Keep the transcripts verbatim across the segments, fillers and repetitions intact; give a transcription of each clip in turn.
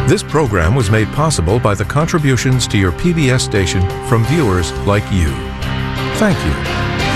This program was made possible by the contributions to your P B S station from viewers like you. Thank you.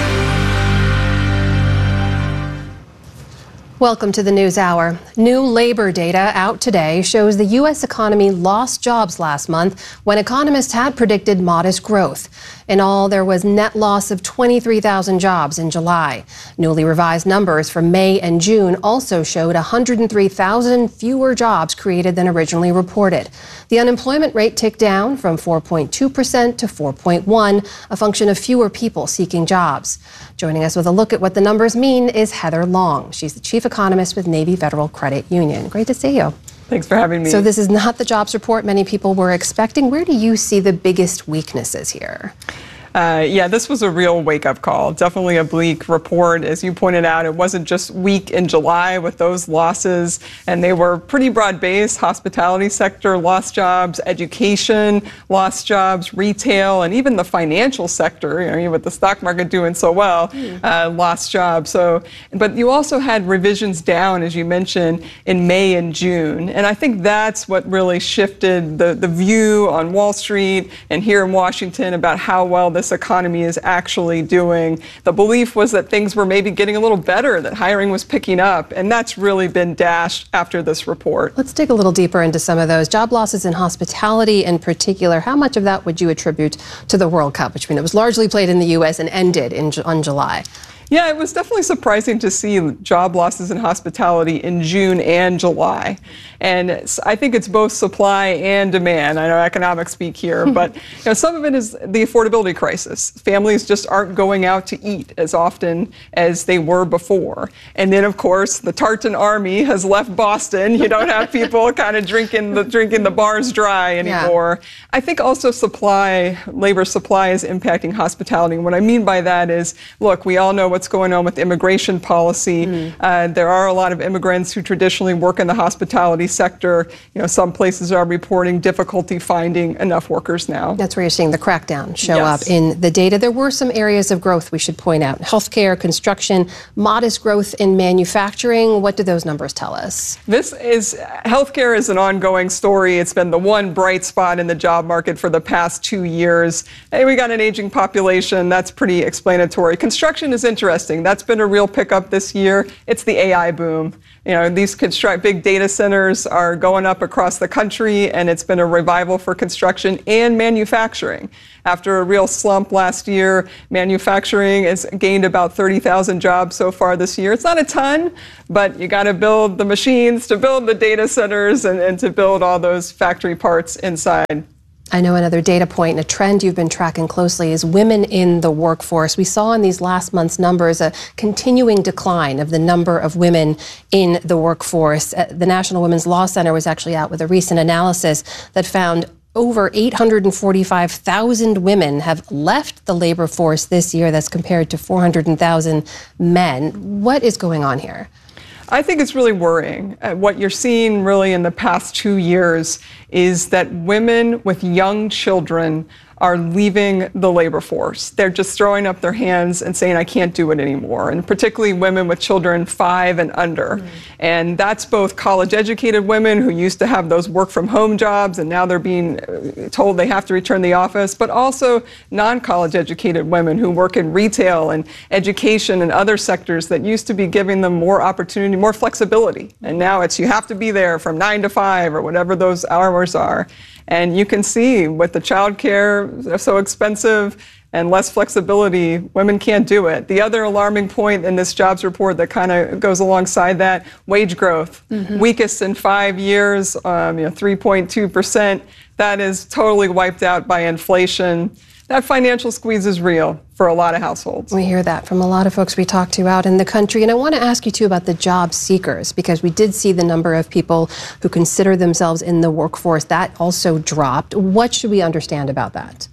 Welcome to the News Hour. New labor data out today shows the U S economy lost jobs last month when economists had predicted modest growth. In all, there was net loss of twenty-three thousand jobs in July. Newly revised numbers for May and June also showed one hundred three thousand fewer jobs created than originally reported. The unemployment rate ticked down from four point two percent to four point one, a function of fewer people seeking jobs. Joining us with a look at what the numbers mean is Heather Long. She's the chief economist with Navy Federal Credit Union. Great to see you. Thanks for having me. So this is not the jobs report many people were expecting. Where do you see the biggest weaknesses here? Uh, yeah, this was a real wake-up call. Definitely a bleak report. As you pointed out, it wasn't just weak in July with those losses, and they were pretty broad-based. Hospitality sector lost jobs, education lost jobs, retail, and even the financial sector, you know, with the stock market doing so well, mm. uh, lost jobs. So, but you also had revisions down, as you mentioned, in May and June. And I think that's what really shifted the, the view on Wall Street and here in Washington about how well this This economy is actually doing. The belief was that things were maybe getting a little better, that hiring was picking up, and that's really been dashed after this report. Let's dig a little deeper into some of those. Job losses in hospitality in particular, how much of that would you attribute to the World Cup, which I mean, it was largely played in the U S and ended in, on July? Yeah, it was definitely surprising to see job losses in hospitality in June and July. And I think it's both supply and demand. I know economics speak here, but you know, some of it is the affordability crisis. Families just aren't going out to eat as often as they were before. And then, of course, the Tartan Army has left Boston. You don't have people kind of drinking the, drinking the bars dry anymore. Yeah. I think also supply, labor supply is impacting hospitality. And what I mean by that is, look, we all know what's going on with immigration policy. Mm. Uh, there are a lot of immigrants who traditionally work in the hospitality sector. You know, some places are reporting difficulty finding enough workers now. That's where you're seeing the crackdown show yes. up in the data. There were some areas of growth we should point out. Healthcare, construction, modest growth in manufacturing. What do those numbers tell us? This is, healthcare is an ongoing story. It's been the one bright spot in the job market for the past two years. Hey, we got an aging population. That's pretty explanatory. Construction is interesting. That's been a real pickup this year. It's the A I boom. You know, these construct big data centers are going up across the country, and it's been a revival for construction and manufacturing. After a real slump last year, manufacturing has gained about thirty thousand jobs so far this year. It's not a ton, but you got to build the machines to build the data centers and, and to build all those factory parts inside. I know another data point and a trend you've been tracking closely is women in the workforce. We saw in these last month's numbers a continuing decline of the number of women in the workforce. The National Women's Law Center was actually out with a recent analysis that found over eight hundred forty-five thousand women have left the labor force this year. That's compared to four hundred thousand men. What is going on here? I think it's really worrying. Uh, what you're seeing really in the past two years is that women with young children are leaving the labor force. They're just throwing up their hands and saying, I can't do it anymore. And particularly women with children five and under. Mm. And that's both college-educated women who used to have those work-from-home jobs, and now they're being told they have to return to the office, but also non-college educated women who work in retail and education and other sectors that used to be giving them more opportunity, more flexibility. And now it's you have to be there from nine to five or whatever those hours are. And you can see with the child care so expensive and less flexibility, women can't do it. The other alarming point in this jobs report that kind of goes alongside that, wage growth. Mm-hmm. Weakest in five years, um, you know, three point two percent. That is totally wiped out by inflation. That financial squeeze is real for a lot of households. We hear that from a lot of folks we talk to out in the country. And I want to ask you, too, about the job seekers, because we did see the number of people who consider themselves in the workforce. That also dropped. What should we understand about that?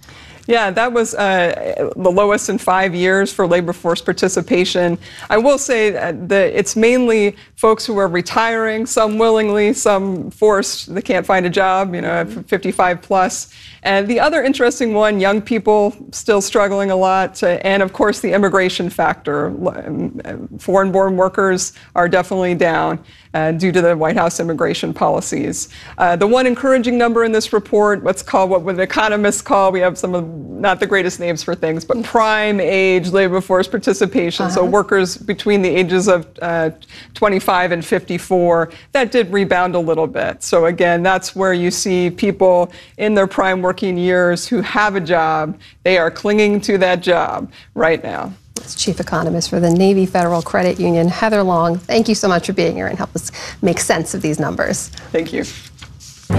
Yeah, that was uh, the lowest in five years for labor force participation. I will say that it's mainly folks who are retiring, some willingly, some forced, they can't find a job, you know, fifty-five plus. And the other interesting one, young people still struggling a lot, uh, and of course the immigration factor. Foreign-born workers are definitely down uh, due to the White House immigration policies. Uh, the one encouraging number in this report, what's called what the economists call, we have some of not the greatest names for things, but prime age labor force participation. Uh-huh. So workers between the ages of uh, twenty-five and fifty-four, that did rebound a little bit. So again, that's where you see people in their prime working years who have a job. They are clinging to that job right now. That's Chief Economist for the Navy Federal Credit Union, Heather Long. Thank you so much for being here and help us make sense of these numbers. Thank you.